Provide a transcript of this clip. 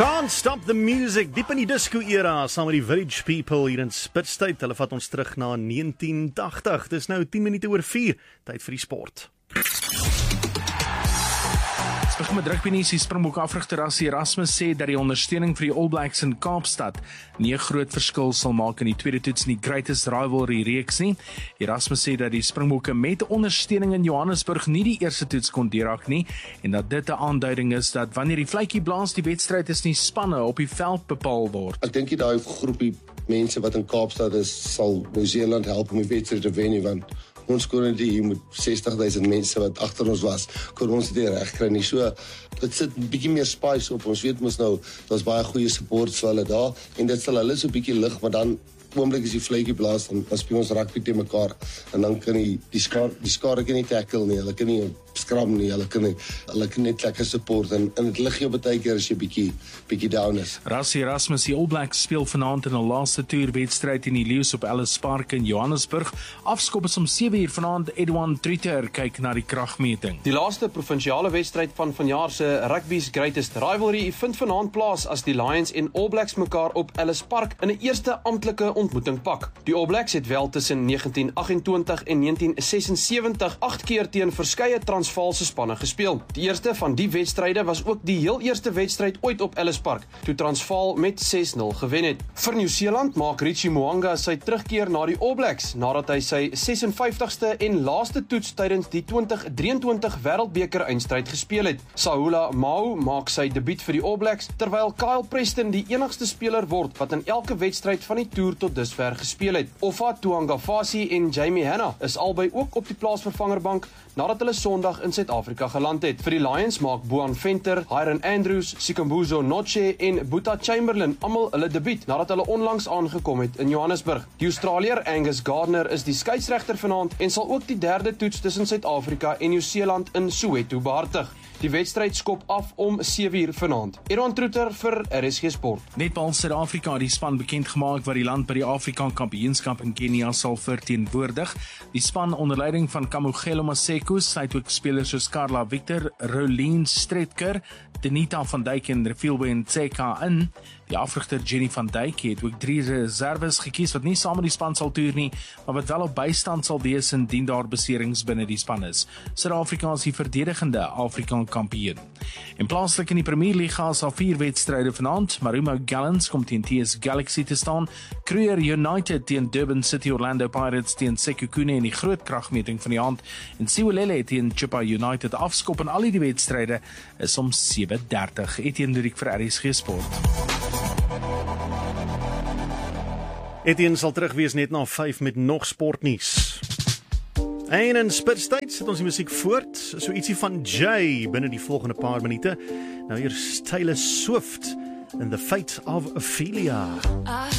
Can't Stop the Music, diep in die disco-era, saam met die Village People hier in Spitstyd. Hulle vat ons terug na 1980. Dis nou 10 minute oor 4, tyd vir die sport. Ons begin met rugbynuus. Die Springbok afrigter Rassie Erasmus sê dat die ondersteuning vir die All Blacks in Kaapstad nie 'n groot verskil sal maak in die tweede toets in die Greatest Rivalry reeks nie. Erasmus sê dat die Springbokke met ondersteuning in Johannesburg nie die eerste toets kon deurraak nie en dat dit 'n aanduiding is dat wanneer die fluitjie blaas, die wedstryd is nie spanne op die veld bepaal word. Ek dink daai groepie mense wat in Kaapstad is, sal Nieu-Seeland help om die wedstryd te wen, want ons kon nie hier met 60,000 mense wat agter ons was, kon ons dit reg kry nie. So dit sit 'n bietjie meer spice op. Ons weet mos nou, daar's baie goeie support vir hulle daar en dit sal hulle so 'n bietjie lig, maar dan oomblik is die vletjie blaas dan speel ons rugby te mekaar en dan kan die skare kan nie tackle nie, hulle kan nie skram nie, hulle kan net lekker support en dit lig jou baie keer as jy bietjie down is. Rassie Erasmus, die All Blacks speel vanaand in 'n laaste toerwedstryd in die Lions op Ellis Park in Johannesburg. Afskop is om 7:00 vanaand. Edouard Triter kyk na die kragmeting. Die laaste provinsiale wedstryd van vanjaar se Rugby's Greatest Rivalry vind vanaand plaas as die Lions en All Blacks mekaar op Ellis Park in 'n eerste amptelike ontmoeting pak. Die All Blacks het wel tussen 1928 en 1976 8 keer teen verskeie Transvaalse spanne gespeel. Die eerste van die wedstryde was ook die heel eerste wedstryd ooit op Ellis Park, toe Transvaal met 6-0 gewen het. Vir Nieu-Seeland maak Richie Mo'unga sy terugkeer na die All Blacks nadat hy sy 56ste en laaste toets tydens die 2023 Wêreldbeker eindstryd gespeel het. Saula Mau maak sy debuut vir die All Blacks, terwyl Kyle Preston die enigste speler word wat in elke wedstryd van die toer tot dusver gespeel het. Ofa Tuangafasi en Jamie Hanna is albei ook op die plaasvervangerbank nadat hulle Sondag in Suid-Afrika geland het. Vir die Lions maak Boan Venter, Hiron Andrews, Sikambuzo Noche en Boeta Chamberlain almal hulle debuut nadat hulle onlangs aangekom het in Johannesburg. Die Australiër Angus Gardner is die skeieregter vanaand en sal ook die derde toets tussen Suid-Afrika en Nieu-Seeland in Soweto behartig. Die wedstryd skop af om 7:00 vanaand. Edouard Triter vir RSG Sport. Netbal Suid-Afrika het die span bekend gemaak wat die land by die Afrika Kampioenskap in Kenia sal verteenwoordig. Die span onder leiding van Kamogelo Maseko sluit ook spelers soos Carla Victor, Rolien Stretker, Denita van Dijk en Refilwe Ntseka in. Die afrigter Jenny van Dijk het ook 3 reserves gekies wat nie saam met die span sal toer nie, maar wat wel op bystand sal wees indien daar beserings binne die span is. Suid-Afrika is die verdedigende Afrika kampioen. En plaaslik in die Premier League is al 4 wedstryde vanaand. Marumo Gallants kom teen TS Galaxy te staan. Kruger United teen Durban City, Orlando Pirates teen Sekhukhune in die groot kragmeting van die aand. En Siwelele teen Chippa United afskop en al die wedstryde is om 7:30. Etienne Lurik vir RSG Sport. Etienne sal terug wees net na 5 met nog sportnuus. En in Spitstyd sit ons die musiek voort, so ietsie van Jay binne die volgende paar minute. Nou hier is Taylor Swift in The Fate of Ophelia.